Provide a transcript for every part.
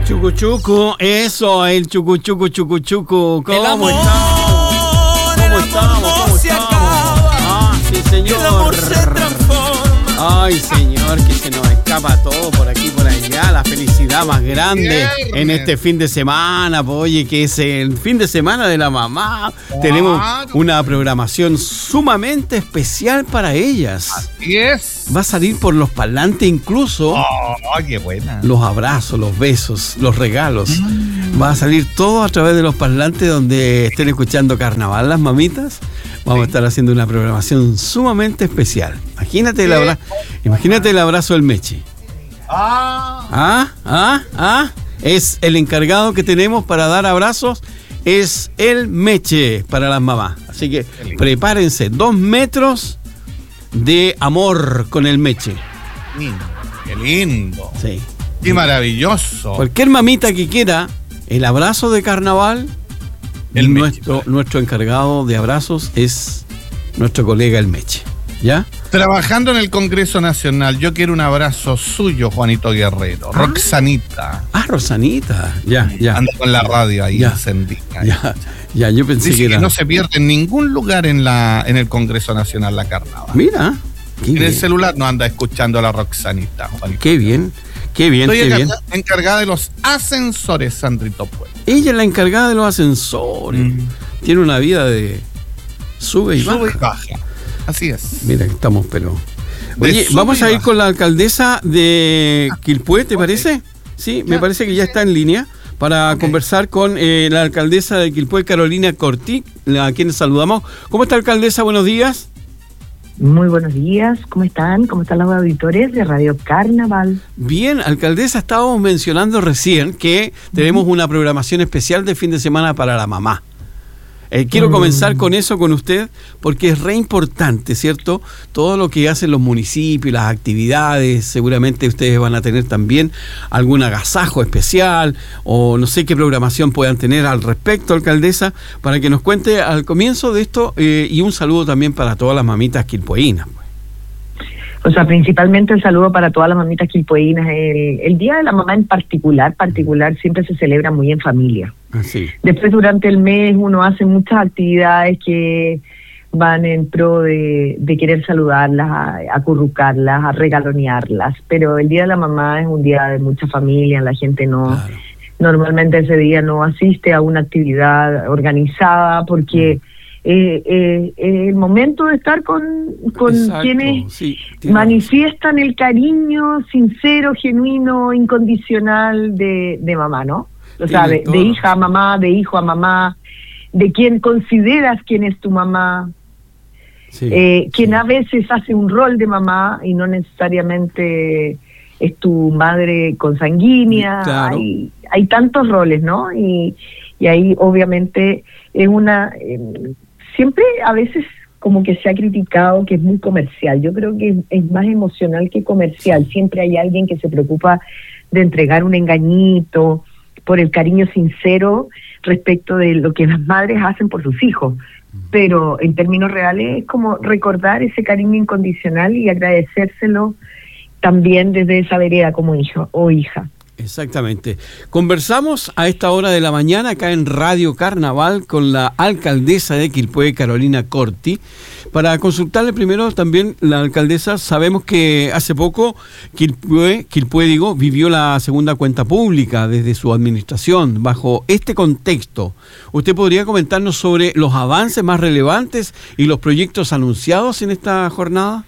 Chucuchucu, eso, el chucuchucu, chucuchucu. ¿Cómo estamos? ¿Cómo estamos? Sí, señor. El amor se transforma. Ay, señor, que se nos escapa todo por aquí, por allá. La felicidad más grande en este fin de semana. Oye, que es el fin de semana de la mamá. Tenemos una programación sumamente especial para ellas. Así es. Va a salir por los parlantes incluso. ¡Oh, qué buena! Los abrazos, los besos, los regalos. Va a salir todo a través de los parlantes donde estén escuchando carnaval las mamitas. Vamos a estar haciendo una programación sumamente especial. Imagínate el abrazo del Meche. Es el encargado que tenemos para dar abrazos. Es el Meche para las mamás. Así que prepárense. 2 metros de amor con el Meche. ¡Qué lindo! Sí. ¡Qué maravilloso! Cualquier mamita que quiera el abrazo de carnaval, nuestro encargado de abrazos es nuestro colega el Meche. ¿Ya? Trabajando en el Congreso Nacional, yo quiero un abrazo suyo, Juanito Guerrero. Roxanita. Roxanita. Ya. Anda con la radio ahí encendida. Ya, yo pensé dice que era... no se pierde en ningún lugar en el Congreso Nacional la carnaval. Mira. En el celular no anda escuchando a la Roxanita, Juanito. Qué bien. Estoy encargada de los ascensores, Sandrito Pueblo. Ella es la encargada de los ascensores. Tiene una vida de sube y baja. Así es. Mira, estamos, pero... Oye, vamos a ir con la alcaldesa de Quilpué, ¿te parece? Sí, me parece que ya está en línea para conversar con la alcaldesa de Quilpué, Carolina Corti, a quien saludamos. ¿Cómo está, alcaldesa? Buenos días. Muy buenos días, ¿cómo están? ¿Cómo están los auditores de Radio Carnaval? Bien, alcaldesa, estábamos mencionando recién que tenemos una programación especial de fin de semana para la mamá. Quiero comenzar con eso con usted, porque es re importante, ¿cierto? Todo lo que hacen los municipios, las actividades, seguramente ustedes van a tener también algún agasajo especial, o no sé qué programación puedan tener al respecto, alcaldesa, para que nos cuente al comienzo de esto, y un saludo también para todas las mamitas quilpueínas. O sea, principalmente el saludo para todas las mamitas quilpueínas. El Día de la Mamá en particular siempre se celebra muy en familia. Así. Después, durante el mes, uno hace muchas actividades que van en pro de querer saludarlas, a acurrucarlas, a regalonearlas. Pero el Día de la Mamá es un día de mucha familia, la gente normalmente ese día no asiste a una actividad organizada porque... el momento de estar con quienes manifiestan el cariño sincero, genuino, incondicional de mamá, ¿no? O sea, de hija a mamá, de hijo a mamá, de quien consideras quién es tu mamá, quien a veces hace un rol de mamá y no necesariamente es tu madre consanguínea. Claro. Hay tantos roles, ¿no? Y ahí obviamente es una... siempre a veces como que se ha criticado que es muy comercial. Yo creo que es más emocional que comercial. Siempre hay alguien que se preocupa de entregar un engañito por el cariño sincero respecto de lo que las madres hacen por sus hijos. Pero en términos reales es como recordar ese cariño incondicional y agradecérselo también desde esa vereda como hijo o hija. Exactamente. Conversamos a esta hora de la mañana acá en Radio Carnaval con la alcaldesa de Quilpué, Carolina Corti, para consultarle primero también la alcaldesa. Sabemos que hace poco Quilpué vivió la segunda cuenta pública desde su administración. Bajo este contexto, ¿usted podría comentarnos sobre los avances más relevantes y los proyectos anunciados en esta jornada?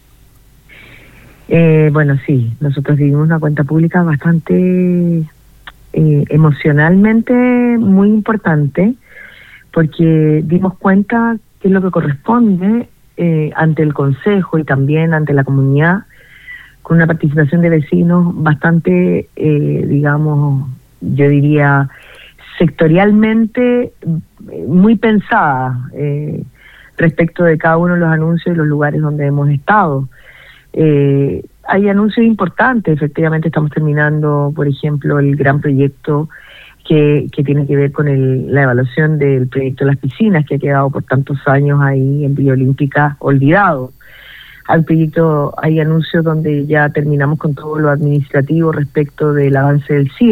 Bueno, sí, nosotros vivimos una cuenta pública bastante emocionalmente muy importante, porque dimos cuenta que es lo que corresponde ante el Consejo y también ante la comunidad, con una participación de vecinos bastante, digamos, yo diría, sectorialmente muy pensada respecto de cada uno de los anuncios y los lugares donde hemos estado. Hay anuncios importantes, efectivamente estamos terminando, por ejemplo, el gran proyecto que tiene que ver con la evaluación del proyecto de las piscinas, que ha quedado por tantos años ahí en Villa Olímpica olvidado. Al proyecto hay anuncios donde ya terminamos con todo lo administrativo respecto del avance del CIAM,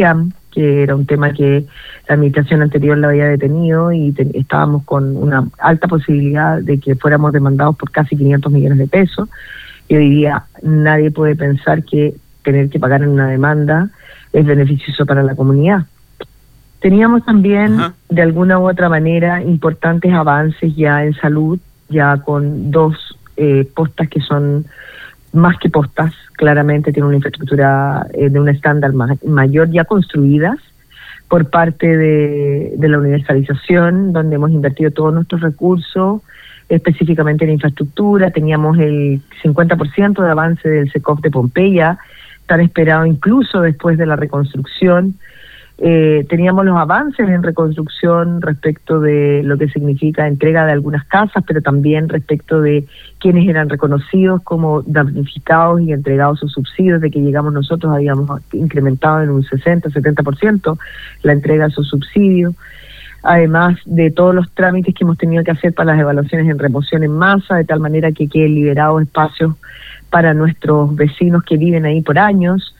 que era un tema que la administración anterior la había detenido y estábamos con una alta posibilidad de que fuéramos demandados por casi 500 millones de pesos. Y hoy día nadie puede pensar que tener que pagar en una demanda es beneficioso para la comunidad. Teníamos también, de alguna u otra manera, importantes avances ya en salud, ya con 2 postas que son más que postas, claramente tienen una infraestructura de un estándar mayor ya construidas por parte de la universalización, donde hemos invertido todos nuestros recursos, específicamente en infraestructura. Teníamos el 50% de avance del SECOF de Pompeya, tan esperado incluso después de la reconstrucción. Teníamos los avances en reconstrucción respecto de lo que significa entrega de algunas casas, pero también respecto de quienes eran reconocidos como damnificados y entregados sus subsidios. De que llegamos nosotros habíamos incrementado en un 60-70% la entrega de sus subsidios, además de todos los trámites que hemos tenido que hacer para las evaluaciones en remoción en masa, de tal manera que queden liberados espacios para nuestros vecinos que viven ahí por años.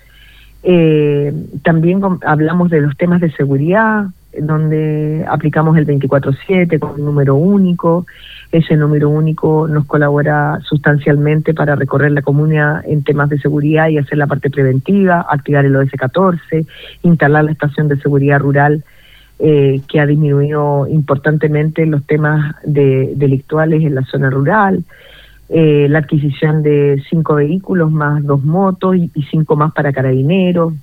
También hablamos de los temas de seguridad, donde aplicamos el 24/7 con un número único. Ese número único nos colabora sustancialmente para recorrer la comuna en temas de seguridad y hacer la parte preventiva, activar el ODS-14, instalar la estación de seguridad rural, que ha disminuido importantemente los temas delictuales en la zona rural. La adquisición de 5 vehículos más 2 motos y 5 más para carabineros,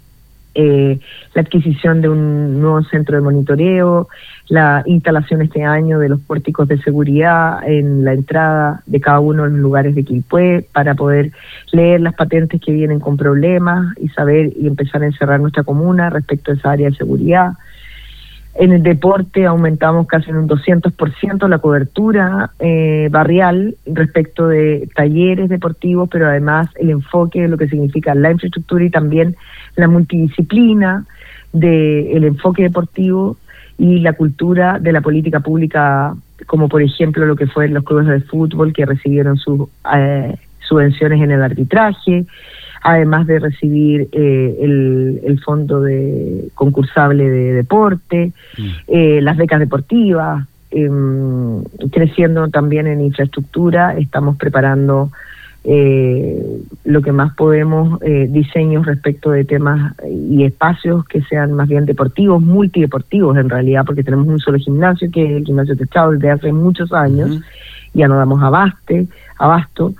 la adquisición de un nuevo centro de monitoreo, la instalación este año de los pórticos de seguridad en la entrada de cada uno de los lugares de Quilpué para poder leer las patentes que vienen con problemas y saber y empezar a encerrar nuestra comuna respecto a esa área de seguridad. En el deporte aumentamos casi en un 200% la cobertura barrial respecto de talleres deportivos, pero además el enfoque de lo que significa la infraestructura y también la multidisciplina del enfoque deportivo y la cultura de la política pública, como por ejemplo lo que fue los clubes de fútbol que recibieron sus subvenciones en el arbitraje, además de recibir el fondo de concursable de deporte, las becas deportivas, creciendo también en infraestructura. Estamos preparando lo que más podemos, diseños respecto de temas y espacios que sean más bien deportivos, multideportivos en realidad, porque tenemos un solo gimnasio, que es el gimnasio techado desde hace muchos años. Ya no damos abasto.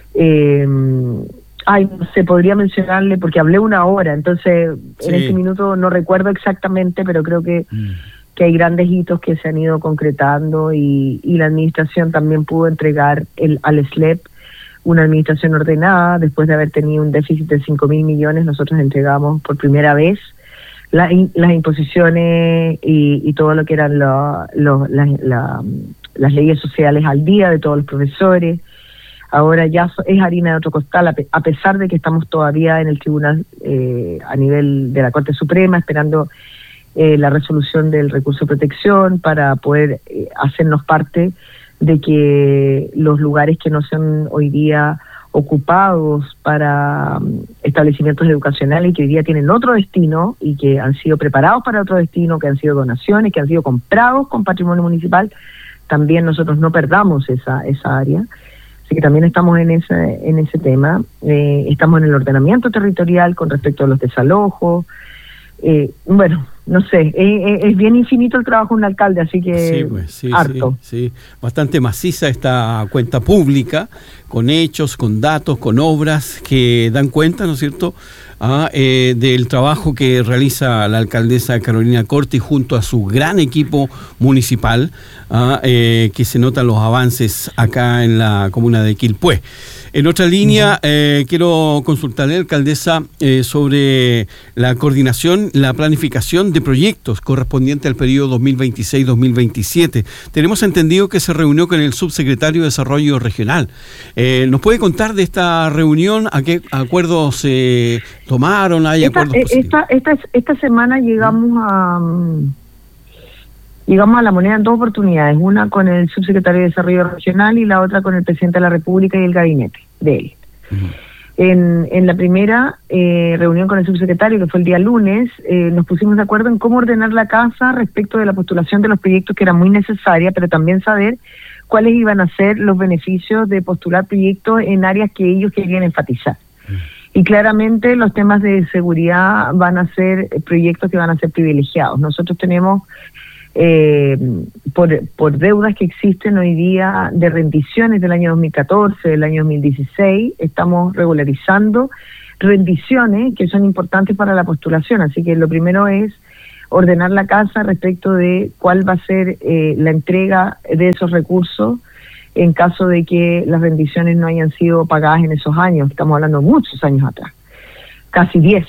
No sé, podría mencionarle, porque hablé 1 hora, entonces en este minuto no recuerdo exactamente, pero creo que hay grandes hitos que se han ido concretando y la administración también pudo entregar al SLEP una administración ordenada. Después de haber tenido un déficit de 5.000 millones, nosotros entregamos por primera vez las imposiciones y todo lo que eran las leyes sociales al día de todos los profesores. Ahora ya es harina de otro costal, a pesar de que estamos todavía en el tribunal a nivel de la Corte Suprema, esperando la resolución del recurso de protección para poder hacernos parte de que los lugares que no son hoy día ocupados para establecimientos educacionales y que hoy día tienen otro destino y que han sido preparados para otro destino, que han sido donaciones, que han sido comprados con patrimonio municipal, también nosotros no perdamos esa área. Así que también estamos en ese tema. Estamos en el ordenamiento territorial con respecto a los desalojos. Bueno, no sé, es bien infinito el trabajo de un alcalde, así que harto. Sí. Bastante maciza esta cuenta pública, con hechos, con datos, con obras que dan cuenta, ¿no es cierto?, del trabajo que realiza la alcaldesa Carolina Corti junto a su gran equipo municipal, que se notan los avances acá en la comuna de Quilpué. En otra línea, quiero consultarle, alcaldesa, sobre la coordinación, la planificación de proyectos correspondiente al periodo 2026-2027. Tenemos entendido que se reunió con el subsecretario de Desarrollo Regional. ¿Nos puede contar de esta reunión? ¿A qué acuerdos se tomaron? ¿Hay acuerdos positivos? Esta semana llegamos a la moneda en 2 oportunidades, una con el subsecretario de Desarrollo Regional y la otra con el presidente de la República y el gabinete de él. En la primera reunión con el subsecretario, que fue el día lunes, nos pusimos de acuerdo en cómo ordenar la casa respecto de la postulación de los proyectos, que era muy necesaria, pero también saber cuáles iban a ser los beneficios de postular proyectos en áreas que ellos querían enfatizar. Y claramente los temas de seguridad van a ser proyectos que van a ser privilegiados. Nosotros tenemos, por deudas que existen hoy día de rendiciones del año 2014, del año 2016, estamos regularizando rendiciones que son importantes para la postulación. Así que lo primero es ordenar la casa respecto de cuál va a ser la entrega de esos recursos en caso de que las rendiciones no hayan sido pagadas en esos años. Estamos hablando de muchos años atrás, casi 10.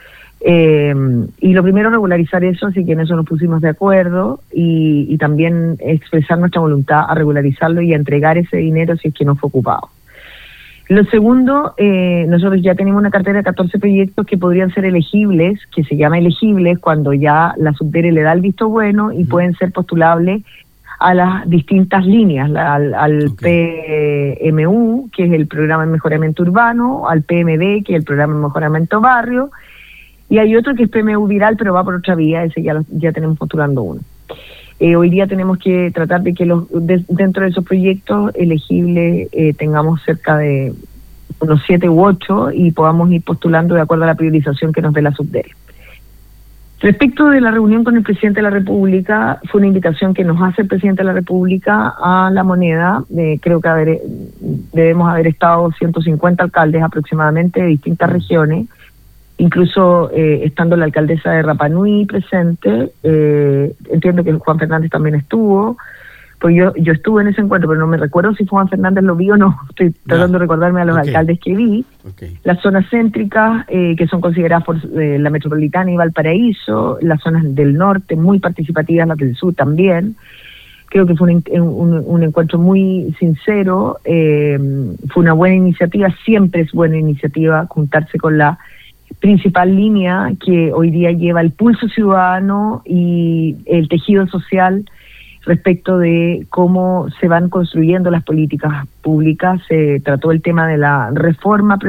Y lo primero, regularizar eso, así que en eso nos pusimos de acuerdo, y también expresar nuestra voluntad a regularizarlo y a entregar ese dinero si es que no fue ocupado. Lo segundo, nosotros ya tenemos una cartera de 14 proyectos que podrían ser elegibles, que se llama elegibles cuando ya la Subdere le da el visto bueno, y pueden ser postulables a las distintas líneas, al PMU, que es el Programa de Mejoramiento Urbano, al PMB, que es el Programa de Mejoramiento Barrio, y hay otro que es PMU Viral, pero va por otra vía, ese ya tenemos postulando uno. Hoy día tenemos que tratar de que dentro de esos proyectos elegibles tengamos cerca de unos 7 u 8 y podamos ir postulando de acuerdo a la priorización que nos dé la Subdere. Respecto de la reunión con el presidente de la República, fue una invitación que nos hace el presidente de la República a La Moneda. Creo que debemos haber estado 150 alcaldes aproximadamente de distintas regiones, incluso estando la alcaldesa de Rapa Nui presente. Entiendo que Juan Fernández también estuvo, pues yo estuve en ese encuentro, pero no me recuerdo si Juan Fernández lo vi o no. Estoy tratando de recordarme a los alcaldes que vi. Las zonas céntricas, que son consideradas por la Metropolitana y Valparaíso, las zonas del norte muy participativas, las del sur también. Creo que fue un encuentro muy sincero, fue una buena iniciativa. Siempre es buena iniciativa juntarse con la principal línea que hoy día lleva el pulso ciudadano y el tejido social respecto de cómo se van construyendo las políticas públicas. Se trató el tema de la reforma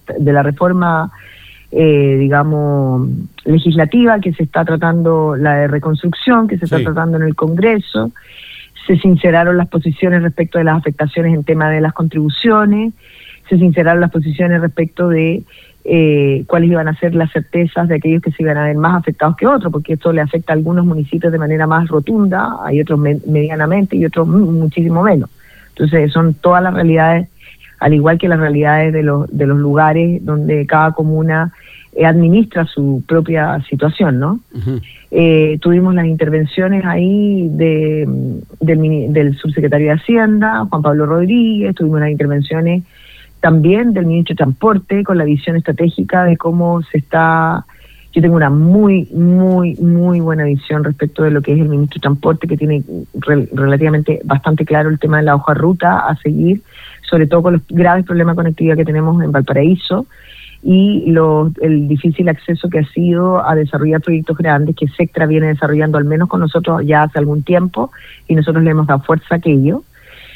digamos, legislativa, que se está tratando, la de reconstrucción, que se está tratando en el Congreso. Se sinceraron las posiciones respecto de las afectaciones en tema de las contribuciones, se sinceraron las posiciones respecto de cuáles iban a ser las certezas de aquellos que se iban a ver más afectados que otros, porque esto le afecta a algunos municipios de manera más rotunda, hay otros medianamente y otros muchísimo menos. Entonces son todas las realidades, al igual que las realidades de los lugares donde cada comuna administra su propia situación, ¿no? Tuvimos las intervenciones ahí del subsecretario de Hacienda, Juan Pablo Rodríguez, tuvimos las intervenciones también del ministro de Transporte, con la visión estratégica de cómo se está. Yo tengo una muy buena visión respecto de lo que es el ministro de Transporte, que tiene relativamente bastante claro el tema de la hoja ruta a seguir, sobre todo con los graves problemas de conectividad que tenemos en Valparaíso y el difícil acceso que ha sido a desarrollar proyectos grandes que Sectra viene desarrollando al menos con nosotros ya hace algún tiempo, y nosotros le hemos dado fuerza a aquello.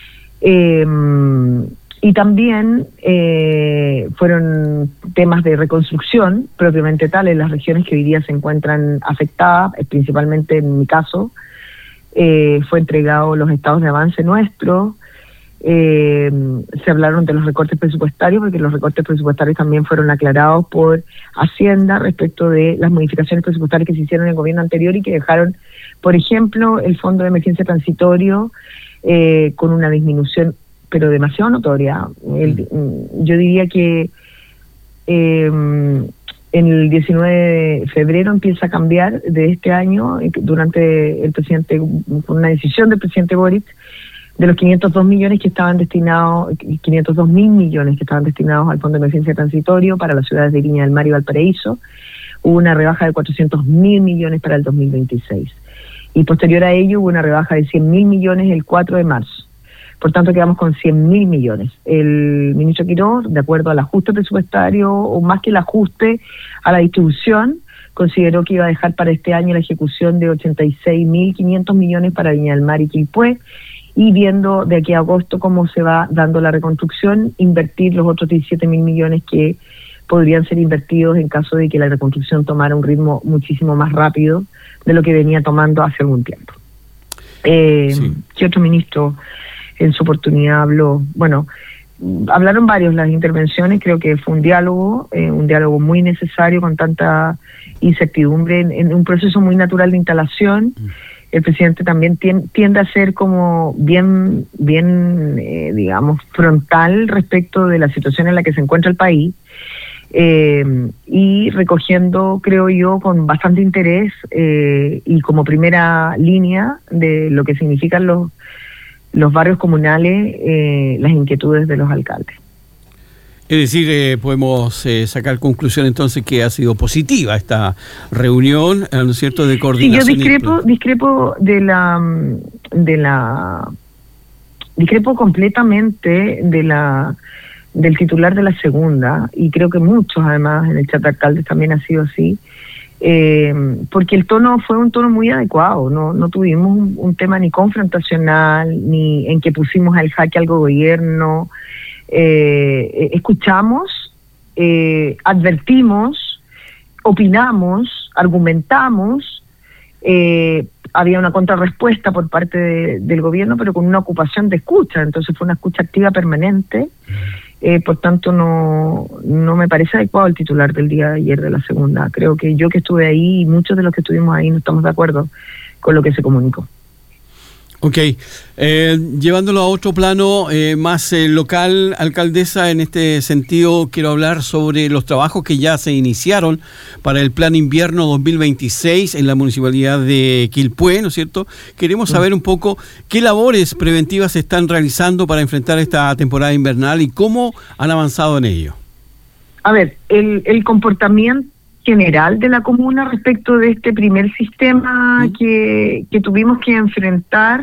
Y también fueron temas de reconstrucción propiamente tal en las regiones que hoy día se encuentran afectadas, principalmente en mi caso. Fue entregado los estados de avance nuestros, se hablaron de los recortes presupuestarios, porque los recortes presupuestarios también fueron aclarados por Hacienda respecto de las modificaciones presupuestarias que se hicieron en el gobierno anterior y que dejaron, por ejemplo, el Fondo de Emergencia Transitorio con una disminución pero demasiado notoria. Yo diría que en el 19 de febrero empieza a cambiar de este año, durante el presidente, con una decisión del presidente Boric, de los 502 millones que estaban destinados, 502 mil millones que estaban destinados al Fondo de Emergencia Transitorio para las ciudades de Viña del Mar y Valparaíso, hubo una rebaja de 400 mil millones para el 2026. Y posterior a ello hubo una rebaja de 100 mil millones el 4 de marzo. Por tanto, quedamos con 100 mil millones. El ministro Quiroz, de acuerdo al ajuste presupuestario, o más que el ajuste a la distribución, consideró que iba a dejar para este año la ejecución de 86.500 millones para Viña del Mar y Quilpué, y viendo de aquí a agosto cómo se va dando la reconstrucción, invertir los otros 17.000 millones que podrían ser invertidos en caso de que la reconstrucción tomara un ritmo muchísimo más rápido de lo que venía tomando hace algún tiempo. ¿Qué otro ministro en su oportunidad habló? Bueno, hablaron varios las intervenciones, creo que fue un diálogo muy necesario con tanta incertidumbre en un proceso muy natural de instalación. El presidente también tiende a ser como bien digamos, frontal respecto de la situación en la que se encuentra el país, y recogiendo, creo yo, con bastante interés y como primera línea de lo que significan los barrios comunales, las inquietudes de los alcaldes. Es decir, podemos sacar conclusión entonces que ha sido positiva esta reunión, ¿no es cierto?, de coordinación. Sí, yo discrepo discrepo completamente del titular de la segunda, y creo que muchos además en el chat de alcaldes también ha sido así, porque el tono fue un tono muy adecuado, no tuvimos un tema ni confrontacional, ni en que pusimos al jaque al gobierno. Escuchamos, advertimos, opinamos, argumentamos, había una contrarrespuesta por parte del gobierno, pero con una ocupación de escucha, entonces fue una escucha activa permanente. Por tanto no me parece adecuado el titular del día de ayer de la segunda. Creo que yo que estuve ahí y muchos de los que estuvimos ahí no estamos de acuerdo con lo que se comunicó. Ok, llevándolo a otro plano más local, alcaldesa, en este sentido quiero hablar sobre los trabajos que ya se iniciaron para el Plan Invierno 2026 en la Municipalidad de Quilpué, ¿no es cierto? Queremos saber un poco qué labores preventivas se están realizando para enfrentar esta temporada invernal y cómo han avanzado en ello. A ver, el comportamiento general de la comuna respecto de este primer sistema que tuvimos que enfrentar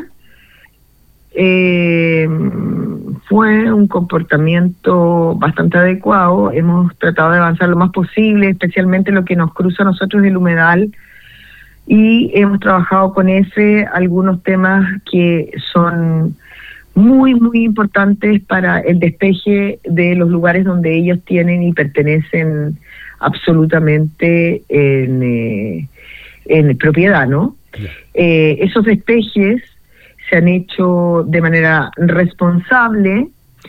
fue un comportamiento bastante adecuado. Hemos tratado de avanzar lo más posible, especialmente lo que nos cruza a nosotros del humedal, y hemos trabajado con algunos temas que son muy, muy importantes para el despeje de los lugares donde ellos tienen y pertenecen absolutamente en propiedad, ¿no? Esos despejes se han hecho de manera responsable.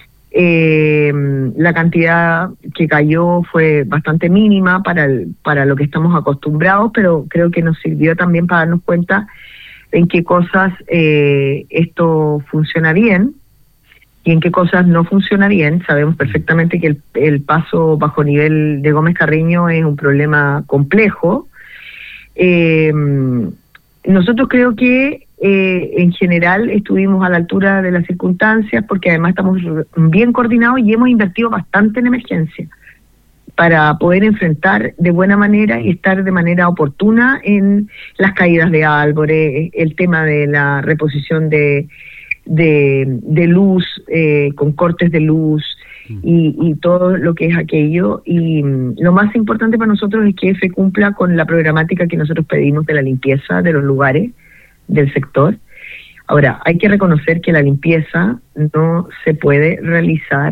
La cantidad que cayó fue bastante mínima para lo que estamos acostumbrados, pero creo que nos sirvió también para darnos cuenta en qué cosas esto funciona bien y en qué cosas no funciona bien. Sabemos perfectamente que el paso bajo nivel de Gómez Carreño es un problema complejo. Nosotros creo que en general estuvimos a la altura de las circunstancias, porque además estamos bien coordinados y hemos invertido bastante en emergencia para poder enfrentar de buena manera y estar de manera oportuna en las caídas de árboles, el tema de la reposición de luz, con cortes de luz y todo lo que es aquello. Y lo más importante para nosotros es que EFE cumpla con la programática que nosotros pedimos de la limpieza de los lugares del sector. Ahora, hay que reconocer que la limpieza no se puede realizar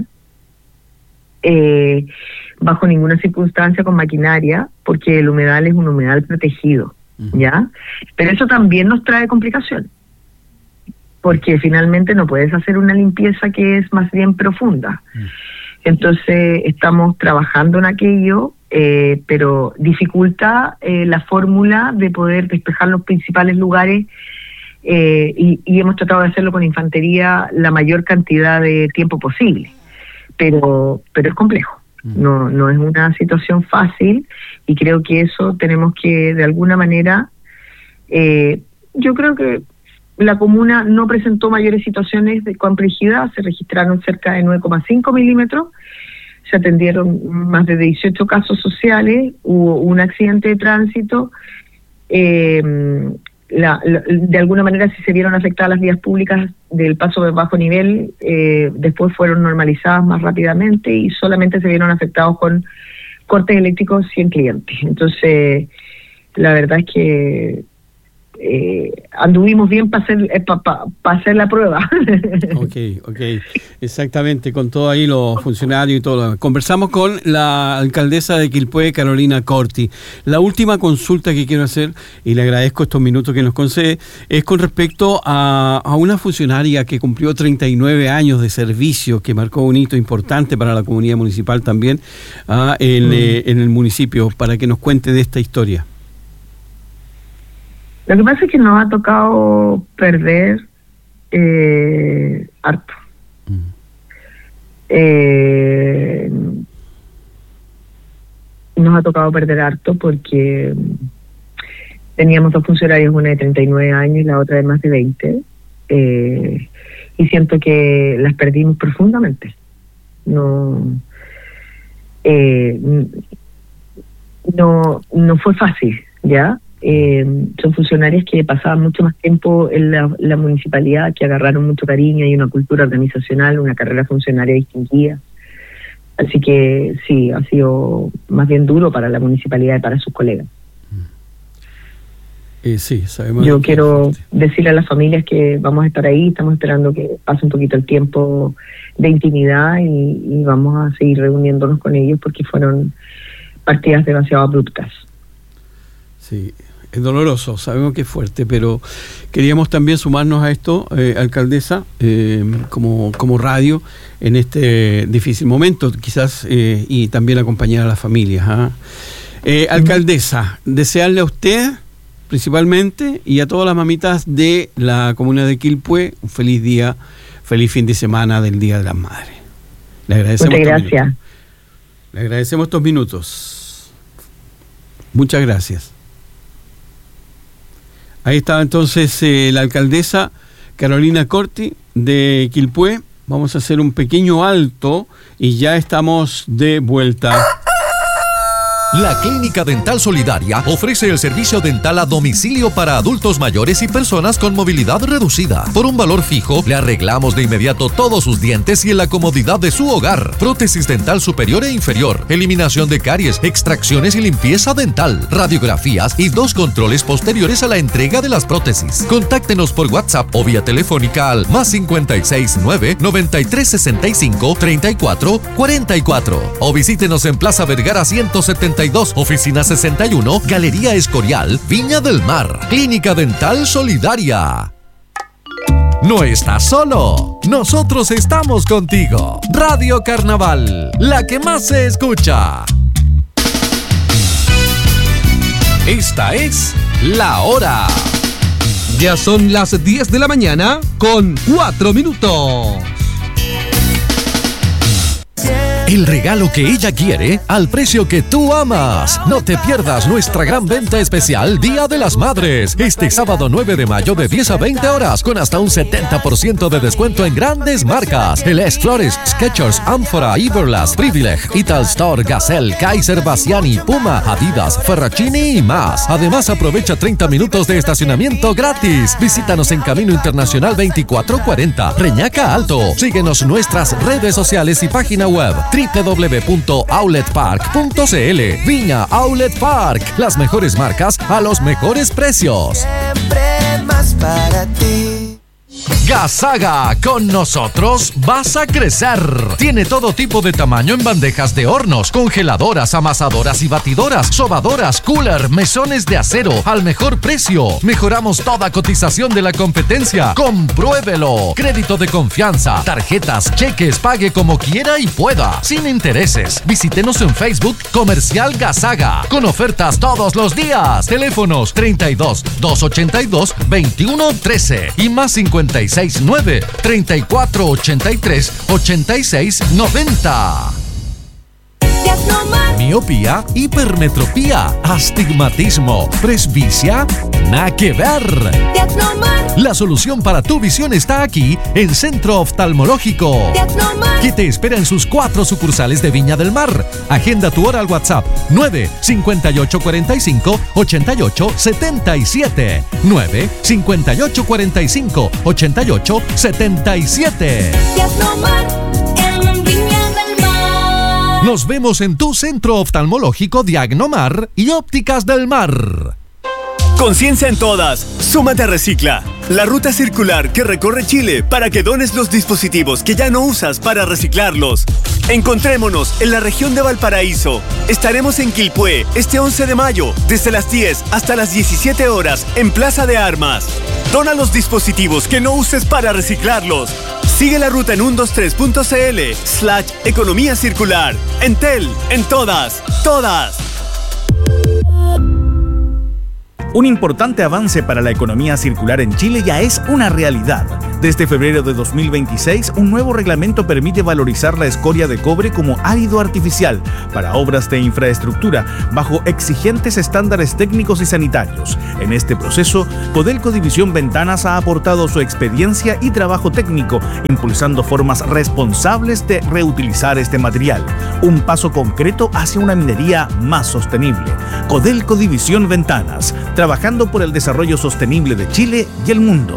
bajo ninguna circunstancia con maquinaria, porque el humedal es un humedal protegido, ¿ya? Pero eso también nos trae complicaciones, porque finalmente no puedes hacer una limpieza que es más bien profunda. Entonces estamos trabajando en aquello, pero dificulta la fórmula de poder despejar los principales lugares, y hemos tratado de hacerlo con infantería la mayor cantidad de tiempo posible, pero es complejo. No es una situación fácil, y creo que eso tenemos que de alguna manera, yo creo que la comuna no presentó mayores situaciones de complejidad. Se registraron cerca de 9,5 milímetros, se atendieron más de 18 casos sociales, hubo un accidente de tránsito, de alguna manera sí se vieron afectadas las vías públicas del paso de bajo nivel, después fueron normalizadas más rápidamente y solamente se vieron afectados con cortes eléctricos 100 clientes. Entonces, la verdad es que anduvimos bien para hacer la prueba. Ok, exactamente, con todo ahí los funcionarios y todo. Conversamos con la alcaldesa de Quilpué, Carolina Corti. La última consulta que quiero hacer, y le agradezco estos minutos que nos concede, es con respecto a una funcionaria que cumplió 39 años de servicio, que marcó un hito importante para la comunidad municipal también, en el municipio, para que nos cuente de esta historia. Lo que pasa es que nos ha tocado perder harto. Nos ha tocado perder harto porque teníamos dos funcionarios, una de 39 años y la otra de más de 20, y siento que las perdimos profundamente. No fue fácil, ¿ya? Son funcionarios que pasaban mucho más tiempo en la municipalidad, que agarraron mucho cariño y una cultura organizacional, una carrera funcionaria distinguida. Así que sí, ha sido más bien duro para la municipalidad y para sus colegas. Sí, sabemos. Yo quiero decirle a las familias que vamos a estar ahí, estamos esperando que pase un poquito el tiempo de intimidad y vamos a seguir reuniéndonos con ellos porque fueron partidas demasiado abruptas. Sí, es doloroso, sabemos que es fuerte, pero queríamos también sumarnos a esto, alcaldesa, como radio, en este difícil momento, quizás, y también acompañar a las familias. Alcaldesa, desearle a usted, principalmente, y a todas las mamitas de la comuna de Quilpué, un feliz día, feliz fin de semana del Día de las Madres. Le agradecemos. Muchas gracias. Le agradecemos estos minutos. Muchas gracias. Ahí estaba entonces la alcaldesa Carolina Corti de Quilpué. Vamos a hacer un pequeño alto y ya estamos de vuelta. La Clínica Dental Solidaria ofrece el servicio dental a domicilio para adultos mayores y personas con movilidad reducida. Por un valor fijo, le arreglamos de inmediato todos sus dientes y en la comodidad de su hogar. Prótesis dental superior e inferior, eliminación de caries, extracciones y limpieza dental, radiografías y 2 controles posteriores a la entrega de las prótesis. Contáctenos por WhatsApp o vía telefónica al +56 9 93 65 34 44 o visítenos en Plaza Vergara 172, Oficina 61, Galería Escorial, Viña del Mar. Clínica Dental Solidaria. No estás solo. Nosotros estamos contigo. Radio Carnaval, la que más se escucha. Esta es La Hora. Ya son las 10 de la mañana con 4 minutos. El regalo que ella quiere al precio que tú amas. No te pierdas nuestra gran venta especial Día de las Madres. Este sábado 9 de mayo de 10 a 20 horas con hasta un 70% de descuento en grandes marcas. Les Flores, Skechers, Amphora, Everlast, Privilege, Italstore, Gazelle, Kaiser, Bassiani, Puma, Adidas, Ferracini y más. Además aprovecha 30 minutos de estacionamiento gratis. Visítanos en Camino Internacional 2440, Reñaca Alto. Síguenos en nuestras redes sociales y página web www.outletpark.cl. Viña Outlet Park, las mejores marcas a los mejores precios. Siempre más para ti. Gasaga, con nosotros vas a crecer. Tiene todo tipo de tamaño en bandejas de hornos, congeladoras, amasadoras y batidoras, sobadoras, cooler, mesones de acero al mejor precio. Mejoramos toda cotización de la competencia. Compruébelo. Crédito de confianza, tarjetas, cheques, pague como quiera y pueda, sin intereses. Visítenos en Facebook Comercial Gasaga, con ofertas todos los días. Teléfonos 32 282 2113 y más 56 9 34 83 86 90. Miopía, hipermetropía, astigmatismo, presbicia, nada que ver. La solución para tu visión está aquí en Centro Oftalmológico, que te espera en sus 4 sucursales de Viña del Mar. Agenda tu hora al WhatsApp 9 58 45 88 77 9 58 45 88 77. Nos vemos en tu centro oftalmológico Diagnomar y Ópticas del Mar. Conciencia en todas. Súmate a Recicla, la ruta circular que recorre Chile para que dones los dispositivos que ya no usas para reciclarlos. Encontrémonos en la región de Valparaíso. Estaremos en Quilpué este 11 de mayo, desde las 10 hasta las 17 horas, en Plaza de Armas. Dona los dispositivos que no uses para reciclarlos. Sigue la ruta en 123.cl/economía circular. Entel, en todas. Un importante avance para la economía circular en Chile ya es una realidad. Desde febrero de 2026, un nuevo reglamento permite valorizar la escoria de cobre como árido artificial para obras de infraestructura bajo exigentes estándares técnicos y sanitarios. En este proceso, Codelco División Ventanas ha aportado su experiencia y trabajo técnico, impulsando formas responsables de reutilizar este material. Un paso concreto hacia una minería más sostenible. Codelco División Ventanas, trabajando por el desarrollo sostenible de Chile y el mundo.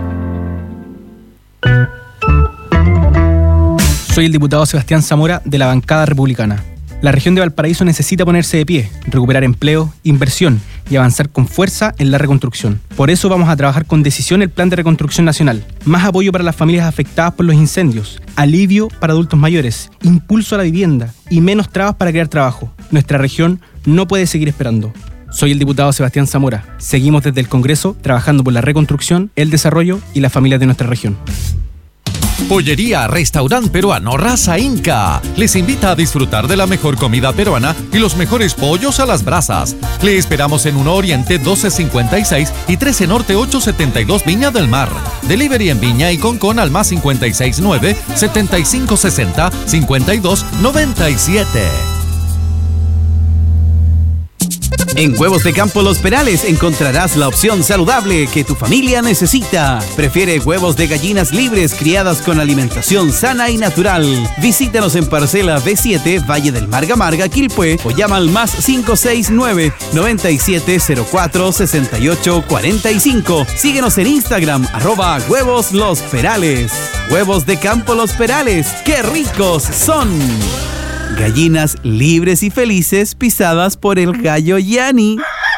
Soy el diputado Sebastián Zamora de la bancada republicana. La región de Valparaíso necesita ponerse de pie, recuperar empleo, inversión y avanzar con fuerza en la reconstrucción. Por eso vamos a trabajar con decisión el Plan de Reconstrucción Nacional. Más apoyo para las familias afectadas por los incendios, alivio para adultos mayores, impulso a la vivienda y menos trabas para crear trabajo. Nuestra región no puede seguir esperando. Soy el diputado Sebastián Zamora. Seguimos desde el Congreso trabajando por la reconstrucción, el desarrollo y las familias de nuestra región. Pollería Restaurant Peruano Raza Inca les invita a disfrutar de la mejor comida peruana y los mejores pollos a las brasas. Le esperamos en 1 Oriente 1256 y 13 Norte 872 Viña del Mar. Delivery en Viña y Concón al más 569 7560 5297. En Huevos de Campo Los Perales encontrarás la opción saludable que tu familia necesita. Prefiere huevos de gallinas libres criadas con alimentación sana y natural. Visítanos en Parcela B7, Valle del Marga Marga, Quilpué, o llama al más 569-9704-6845. Síguenos en Instagram, @Huevos Los Perales. Huevos de Campo Los Perales, ¡qué ricos son! Gallinas libres y felices pisadas por el gallo Yani.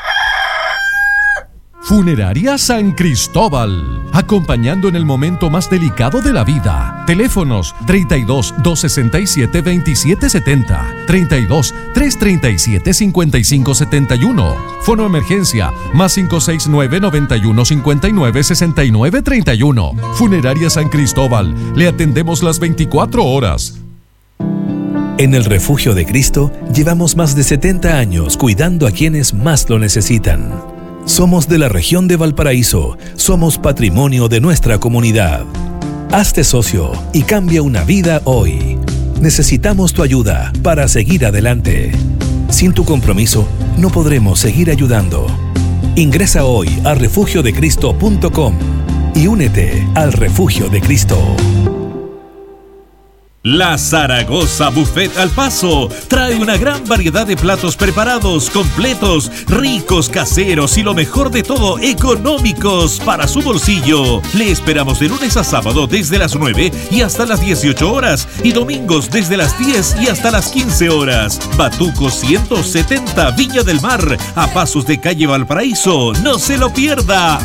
Funeraria San Cristóbal, acompañando en el momento más delicado de la vida. Teléfonos 32 267 2770, 32 337 5571. Fono emergencia más 569 91 59 69 31. Funeraria San Cristóbal, le atendemos las 24 horas. En el Refugio de Cristo llevamos más de 70 años cuidando a quienes más lo necesitan. Somos de la región de Valparaíso, somos patrimonio de nuestra comunidad. Hazte socio y cambia una vida hoy. Necesitamos tu ayuda para seguir adelante. Sin tu compromiso, no podremos seguir ayudando. Ingresa hoy a refugiodecristo.com y únete al Refugio de Cristo. La Zaragoza Buffet al Paso trae una gran variedad de platos preparados, completos, ricos, caseros y lo mejor de todo, económicos para su bolsillo. Le esperamos de lunes a sábado desde las 9 y hasta las 18 horas y domingos desde las 10 y hasta las 15 horas. Batuco 170 Viña del Mar, a pasos de calle Valparaíso. ¡No se lo pierda!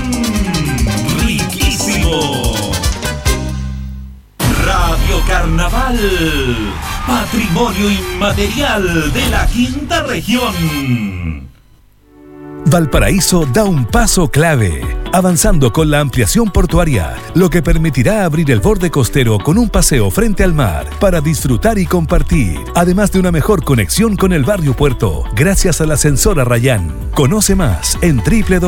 ¡Riquísimo! Radio Carnaval, patrimonio inmaterial de la Quinta Región. Valparaíso da un paso clave, avanzando con la ampliación portuaria, lo que permitirá abrir el borde costero con un paseo frente al mar para disfrutar y compartir, además de una mejor conexión con el barrio Puerto, gracias al ascensor Arrayán. Conoce más en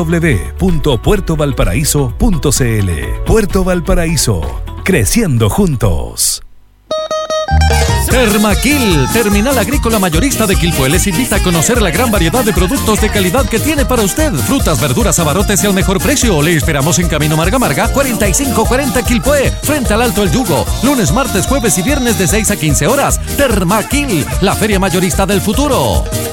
www.puertovalparaíso.cl. Puerto Valparaíso, creciendo juntos. Termaquil, Terminal Agrícola Mayorista de Quilpué, les invita a conocer la gran variedad de productos de calidad que tiene para usted. Frutas, verduras, abarrotes y al mejor precio. Le esperamos en Camino Marga Marga, 4540 Quilpué, frente al Alto El Yugo. Lunes, martes, jueves y viernes de 6 a 15 horas. Termaquil, la feria mayorista del futuro.